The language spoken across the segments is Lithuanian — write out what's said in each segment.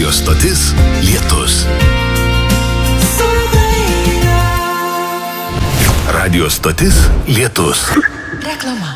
Radio stotis Lietus. Radio stotis Lietus. Reklama.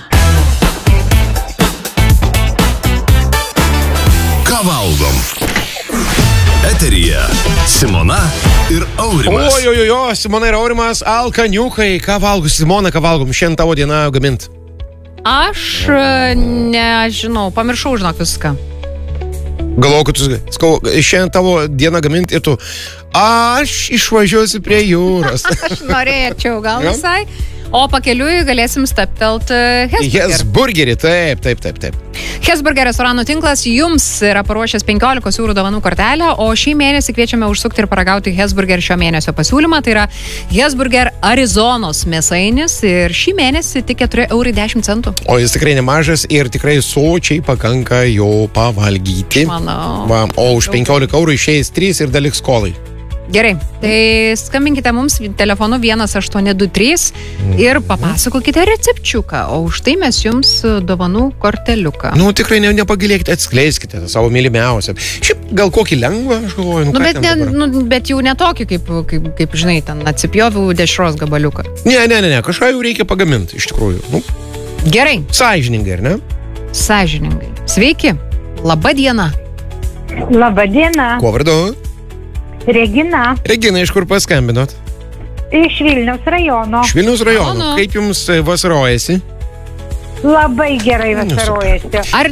Ką valgom? Eteryje Simona ir Aurimas. Ojojojo, Simona ir Aurimas, alkaniukai. Ką valgom, Simona, ką valgom? Šiandien tavo diena gamint. Aš nežinau, pamiršau, žinok, viską. Galvoju, kad šiandien tavo diena gamint ir tu, aš išvažiuosiu prie jūros. Aš norėčiau, gal visai. O pakeliui galėsim staptelt Hesburgerį, taip. Hesburger restoranų tinklas jums yra paruošęs 15 eurų dovanų kortelę, o šį mėnesį kviečiame užsukti ir paragauti Hesburger šio mėnesio pasiūlymą. Tai yra Hesburger Arizonos mėsainis ir šį mėnesį tik 4,10 eurų. O jis tikrai nemažas ir tikrai sočiai pakanka jo pavalgyti. Manau. Va, o už 15 eurų išeis 3 ir daliks skolai. Gerai, tai skambinkite mums telefonu 1823 ir papasakokite recepčiuką, o už tai mes jums dovanų korteliuką. Nu, tikrai nepagilėkite, atskleiskite tą savo mylimiausią. Šiaip gal kokį lengvą, aš galvoju. Bet jau netokį, kaip žinai, ten atsipjoviau dešros gabaliuką. Ne, kažką jau reikia pagaminti, iš tikrųjų. Gerai. Sąžiningai, ar ne? Sąžiningai. Sveiki, laba diena. Laba diena. Kuo vardu? Regina. Regina, iš kur paskambinot? Iš Vilniaus rajono. Iš Vilniaus rajono. Kaip jums vasarojasi? Labai gerai vasarojasi. Ar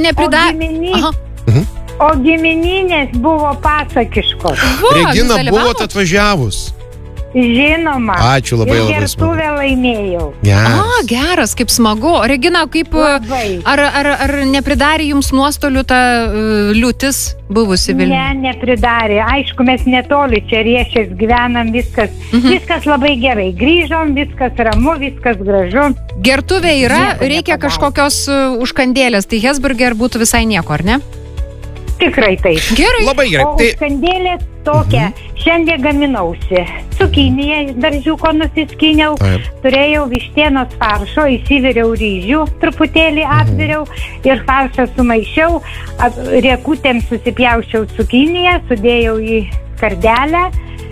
O gimininės buvo pasakiškos. Regina, buvot atvažiavus. Žinoma. Ačiū labai ir labai smagu. gertuvę laimėjau. Geras, kaip smagu. Regina, kaip ar nepridarė jums nuostolių ta liūtis buvusi Vilniuje? Nepridarė. Aišku, mes netoli čia Riešės gyvenam, viskas labai gerai. Grįžom, viskas ramu, viskas gražu. Gertuvė yra, reikia kažkokios užkandėlės. Tai Hesburger būtų visai nieko, ar ne? Tikrai taip. Gerai. Labai gerai. O užkandėlė tokia. Šiandien gaminausi. Cukiniją daržiuko nusiskyniau. Turėjau vištienos faršo, įsiviriau ryžių, truputėlį apviriau ir faršą sumaišiau. Riekutėms susipjaušiau cukiniją, sudėjau į skardelę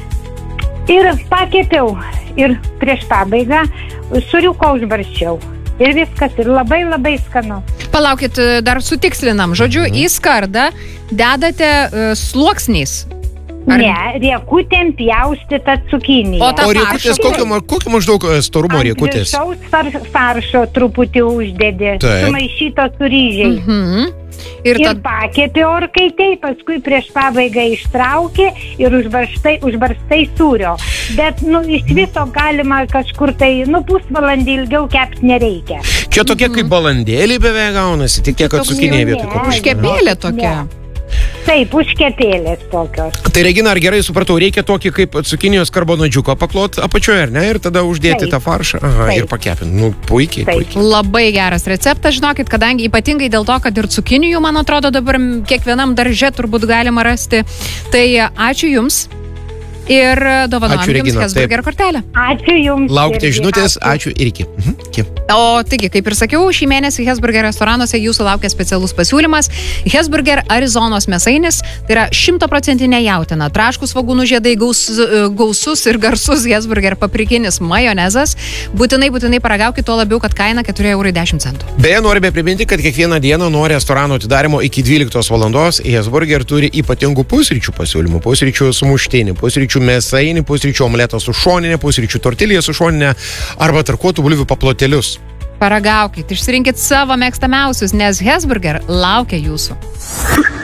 ir pakepiau. Ir prieš pabaigą sūriuką užbarščiau. Ir viskas, ir labai labai skanu. Palaukit, dar sutikslinam. Žodžiu, į skardą dedate sluoksniais. Ne, riekutėm pjaustytą cukiniją. O riekutės, kokio maždaug storumo riekutės? Ant viršaus faršo truputį uždedi, sumaišyto su ryžiais. Ir pakėpi orkaitei, paskui prieš pabaigą ištraukė ir užbarstai sūrio. Bet, iš viso galima kažkur tai, pusvalandį ilgiau kepti nereikia. Čia tokie kaip balandėlį beveik gaunasi, tik tiek, kad cukinė vietoj. Užkepėlė tokia. Taip, užkepėlės tokios. Tai Regina, ar gerai supratau, reikia tokį kaip cukinijos karbonadžiuką paklot apačioje, ar ne? Ir tada uždėti tą faršą. Ir pakepinti. Puikiai. Labai geras receptas, žinokit, kadangi ypatingai dėl to, kad ir cukinijų, man atrodo, dabar kiekvienam darže turbūt galima rasti. Tai ačiū Jums. Ir dovanojam Jums Hesburger kortelę. Ačiū Jums. Laukite žinutės, ačiū ir iki. O taigi, kaip ir sakiau, šį mėnesį Hesburger restoranuose jūsų laukia specialus pasiūlymas. Hesburger Arizonos mėsainis, tai yra 100% jautiena, traškus svogūnų žiedai, gausus ir garsus Hesburger paprikinis majonezas. Būtinai paragaukit, tuo labiau, kad kaina 4,10 eurų. Beje, norime priminti, kad kiekvieną dieną nuo restorano atidarimo iki 12 valandos Hesburger turi ypatingų pusryčių pasiūlymų. Pusryčių sumuštinį, pusryčių mėsainį, pusryčių omletą su šoninė, pusryčių tortilija su šoninė arba tarkuotų bulvių paplotėlius. Paragaukit, išsirinkit savo mėgstamiausius, nes Hesburger laukia jūsų.